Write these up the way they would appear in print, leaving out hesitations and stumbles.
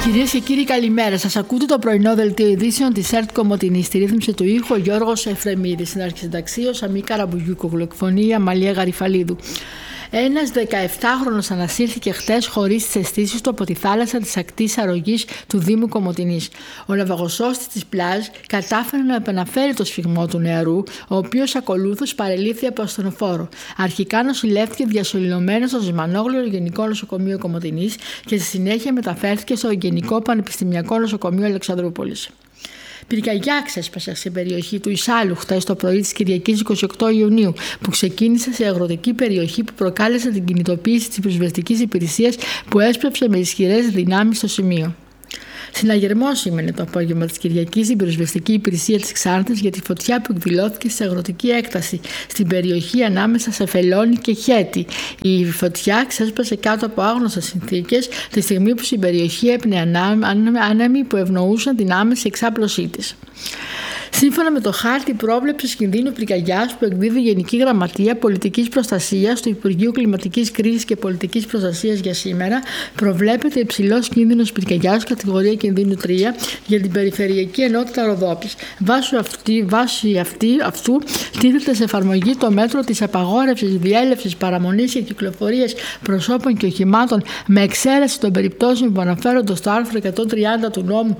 Κυρίες και κύριοι, καλημέρα. Σας ακούτε το πρωινό δελτίο ειδήσεων της ΕΡΤ Κομοτηνής. Στη ρύθμιση του ήχου ο Γιώργος Εφρεμίδης. Στην αρχισυνταξία ο Σαμί Καραμπογιούκογλου. Εκφωνή Αμαλία Γαριφαλίδου. Ένας 17χρονος ανασύρθηκε χτες χωρίς τις αισθήσεις του από τη θάλασσα της ακτής αρρωγής του Δήμου Κομοτηνής. Ο ναυαγοσώστης της πλάζ κατάφερε να επαναφέρει το σφιγμό του νεαρού, ο οποίος ακολούθως παρελήφθη από ασθενοφόρο. Αρχικά νοσηλεύτηκε διασωληνωμένος στο Ζημανόγλιο Γενικό Νοσοκομείο Κομοτηνής και στη συνέχεια μεταφέρθηκε στο Γενικό Πανεπιστημιακό Νοσοκομείο Αλεξανδρούπολης. Πυρκαγιά ξέσπασε σε περιοχή του Ισάλου χτες το πρωί της Κυριακής 28 Ιουνίου, που ξεκίνησε σε αγροτική περιοχή που προκάλεσε την κινητοποίηση της πυροσβεστικής υπηρεσίας που έσπευσε με ισχυρές δυνάμεις στο σημείο. Συναγερμός σήμαινε το απόγευμα της Κυριακής η πυροσβεστική υπηρεσία της Ξάνθης για τη φωτιά που εκδηλώθηκε σε αγροτική έκταση στην περιοχή ανάμεσα σε Φελώνη και Χέτη. Η φωτιά ξέσπασε κάτω από άγνωστες συνθήκες τη στιγμή που στην περιοχή έπνεε άνεμοι που ευνοούσαν την άμεση εξάπλωσή της. Σύμφωνα με το χάρτη πρόβλεψης κινδύνου πυρκαγιάς που εκδίδει η Γενική Γραμματεία Πολιτικής Προστασίας του Υπουργείου Κλιματικής Κρίσης και Πολιτικής Προστασίας για σήμερα, προβλέπεται υψηλός κίνδυνος πυρκαγιάς κατηγορία κινδύνου 3 για την Περιφερειακή Ενότητα Ροδόπης. Βάσει αυτού τίθεται σε εφαρμογή το μέτρο της απαγόρευσης διέλευσης, παραμονής και κυκλοφορίας προσώπων και οχημάτων, με εξαίρεση των περιπτώσεων που αναφέρονται στο άρθρο 130 του νόμου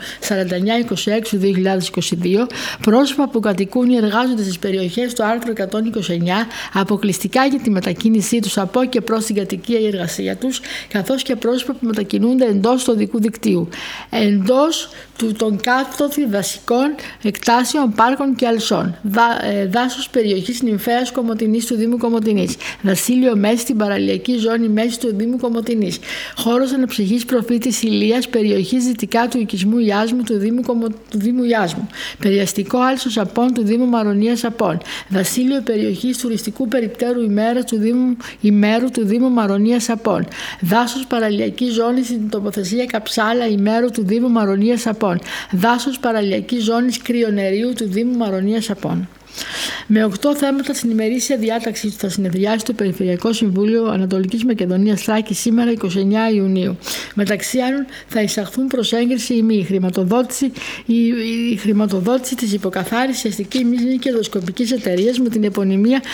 4926/2022. Πρόσωπα που κατοικούν ή εργάζονται στις περιοχές του άρθρου 129 αποκλειστικά για τη μετακίνησή τους από και προς την κατοικία ή εργασία τους, καθώς και πρόσωπα που μετακινούνται εντός του οδικού δικτύου, εντός των κάτωθι δασικών εκτάσεων, πάρκων και αλσών, δάσος περιοχής νυμφαίας Κομοτηνής του Δήμου Κομοτηνής, δασίλειο μέση στην παραλιακή ζώνη μέση του Δήμου Κομοτηνής, χώρος αναψυχής προφήτης Ηλίας, περιοχής δυτικά του οικισμού Ιάσμου του Δήμου Ιάσμου, περιαστικό άλσο Σαπών του Δήμου Μαρονίας Σαπών, δασίλειο περιοχής τουριστικού περιπτέρου ημέρου του Δήμου Μαρονίας Σαπών, δάσος παραλιακής ζώνης στην τοποθεσία Καψάλα ημέρου του Δήμου Μαρονίας Σαπών, δάσος παραλιακής ζώνης Κρυονερίου του Δήμου Μαρονίας Σαπών. Με 8 θέματα στην ημερήσια διάταξη του θα συνεδριάσει το Περιφερειακό Συμβούλιο Ανατολικής Μακεδονίας Θράκης σήμερα 29 Ιουνίου. Μεταξύ άλλων θα εισαχθούν προς έγκριση η χρηματοδότηση της υποκαθάρισης αστικής μη κερδοσκοπικής εταιρείας με την επωνυμία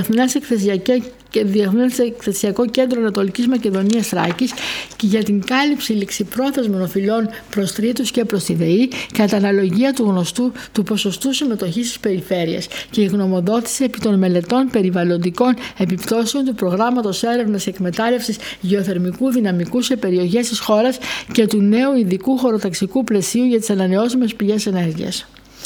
Διεθνές Εκθεσιακό Κέντρο Ανατολικής Μακεδονίας Θράκης και για την κάλυψη ληξιπρόθεσμων οφειλών προς τρίτους και προς τη ΔΕΗ κατά αναλογία του ποσοστού συμμετοχής της περιφέρειας και η γνωμοδότηση επί των μελετών περιβαλλοντικών επιπτώσεων του προγράμματος έρευνας και εκμετάλλευσης γεωθερμικού δυναμικού σε περιοχές της χώρας και του νέου ειδικού χωροταξικού πλαισίου για τις ανανεώσιμες πηγές ενέργειας.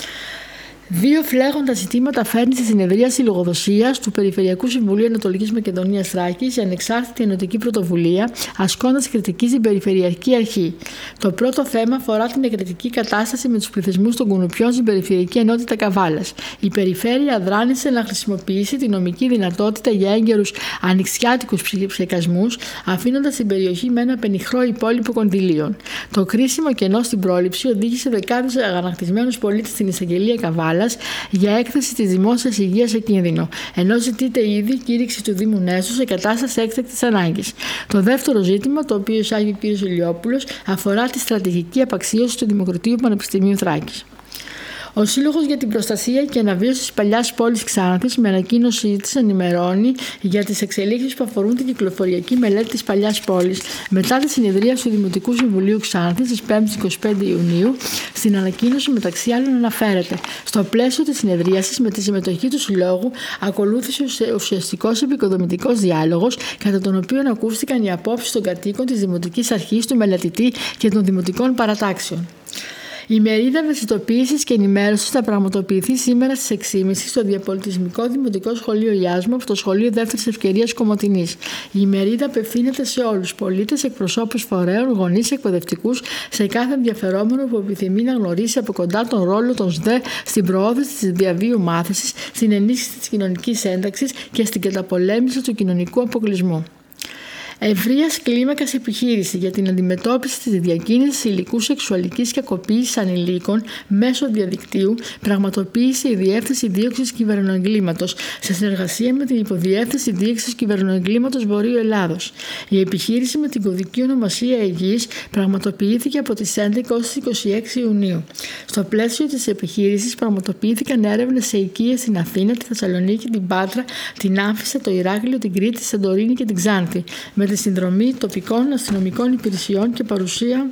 2 φλέγοντα ζητήματα φέρνει στη συνεδρίαση λογοδοσίας του Περιφερειακού Συμβουλίου Ανατολικής Μακεδονίας Θράκης η ανεξάρτητη ενωτική πρωτοβουλία, ασκώντας κριτική στην Περιφερειακή Αρχή. Το πρώτο θέμα αφορά την εκρητική κατάσταση με τους πληθυσμούς των κουνουπιών στην Περιφερειακή Ενότητα Καβάλας. Η Περιφέρεια αδράνησε να χρησιμοποιήσει τη νομική δυνατότητα για έγκαιρους ανοιξιάτικους ψεκασμούς, αφήνοντας την περιοχή με ένα πενιχρό υπόλοιπο κονδυλίων. Το κρίσιμο κενό στην πρόληψη οδήγησε δεκάδες αγανακτισμένους πολίτες στην εισαγγελία Καβάλας για έκθεση της δημόσιας υγείας σε κίνδυνο, ενώ ζητείται ήδη κήρυξη του Δήμου Νέσου σε κατάσταση έκτακτης ανάγκης. Το δεύτερο ζήτημα, το οποίο εισάγει ο κ. Ηλιόπουλος, αφορά τη στρατηγική απαξίωση του Δημοκρατίου Πανεπιστημίου Θράκης. Ο Σύλλογος για την Προστασία και Αναβίωση της Παλιάς Πόλης Ξάνθης, με ανακοίνωσή της, ενημερώνει για τις εξελίξεις που αφορούν την κυκλοφοριακή μελέτη της Παλιάς Πόλης. Μετά τη συνεδρία του Δημοτικού Συμβουλίου Ξάνθης της 5ης 25 Ιουνίου, στην ανακοίνωση μεταξύ άλλων αναφέρεται: στο πλαίσιο της συνεδρίασης, με τη συμμετοχή του Συλλόγου, ακολούθησε ουσιαστικός επικοδομητικός διάλογος, κατά τον οποίο ακούστηκαν οι απόψεις των κατοίκων της Δημοτικής Αρχής, του μελετητή και των δημοτικών παρατάξεων. Η μερίδα ευαισθητοποίησης και ενημέρωσης θα πραγματοποιηθεί σήμερα στις 6.30 στο Διαπολιτισμικό Δημοτικό Σχολείο Ιάσμου από το Σχολείο Δεύτερης Ευκαιρίας Κομοτηνής. Η μερίδα απευθύνεται σε όλους: πολίτες, εκπροσώπους φορέων, γονείς, εκπαιδευτικούς, σε κάθε ενδιαφερόμενο που επιθυμεί να γνωρίσει από κοντά τον ρόλο των ΣΔΕ στην προώθηση της διαβίου μάθησης, στην ενίσχυση της κοινωνικής ένταξης και στην καταπολέμηση του κοινωνικού αποκλεισμού. Ευρείας κλίμακας επιχείρηση για την αντιμετώπιση της διακίνησης υλικού σεξουαλικής κακοποίησης ανηλίκων μέσω διαδικτύου πραγματοποίησε η Διεύθυνση Δίωξης Κυβερνοεγκλήματος σε συνεργασία με την Υποδιεύθυνση Δίωξης Κυβερνοεγκλήματος Βορείου Ελλάδος. Η επιχείρηση με την κωδική ονομασία Αιγής πραγματοποιήθηκε από τις 11 ως τις 26 Ιουνίου. Στο πλαίσιο της επιχείρησης πραγματοποιήθηκαν έρευνες σε οικίες στην Αθήνα, τη Θεσσαλονίκη, την Πάτρα, την Άμφισσα, το Ηράκλειο, την Κρήτη, τη Σαντορίνη και την Ξάνθη, με τη συνδρομή τοπικών αστυνομικών υπηρεσιών και παρουσία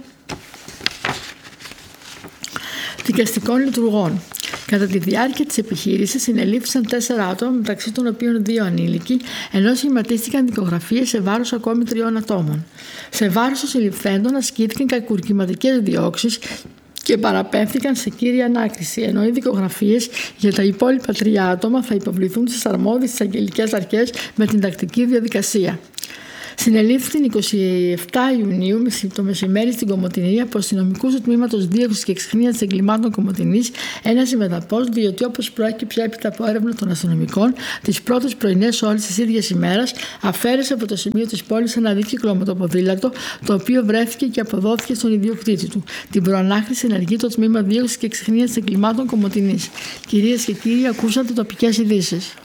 δικαστικών λειτουργών. Κατά τη διάρκεια της επιχείρησης συνελήφθησαν 4 άτομα, μεταξύ των οποίων 2 ανήλικοι, ενώ σχηματίστηκαν δικογραφίες σε βάρος ακόμη 3 ατόμων. Σε βάρος των συλληφθέντων ασκήθηκαν κακουργηματικές διώξεις και παραπέμφθηκαν σε κύρια ανάκριση, ενώ οι δικογραφίες για τα υπόλοιπα 3 άτομα θα υποβληθούν στις αρμόδιες εισαγγελικές αρχές με την τακτική διαδικασία. Συνελήφθη την 27 Ιουνίου το μεσημέρι στην Κομοτηνή από αστυνομικούς του τμήματος Δίωξης και Εξυχνίασης Εγκλημάτων Κομοτηνής ένας συμμεταπός, διότι όπως προέκυψε έπειτα από έρευνα των αστυνομικών, τις πρώτες πρωινές ώρες της ίδιας ημέρας αφαίρεσε από το σημείο της πόλης ένα δίκυκλο μοτοποδήλατο, το οποίο βρέθηκε και αποδόθηκε στον ιδιοκτήτη του. Την προανάχρηση ενεργεί το τμήμα Δίωξης και Εξυχνίασης Εγκλημάτων Κομοτηνής. Κυρίες και κύριοι, ακούσατε τοπικές ειδήσεις.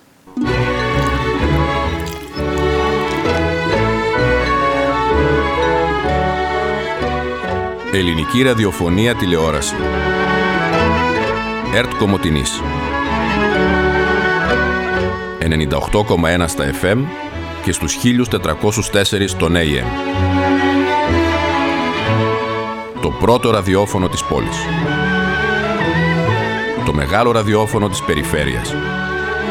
Ελληνική ραδιοφωνία τηλεόραση. ΕΡΤ Κομοτηνής 98,1 στα FM και στους 1404 στον AM. Το πρώτο ραδιόφωνο της πόλης. Το μεγάλο ραδιόφωνο της περιφέρειας.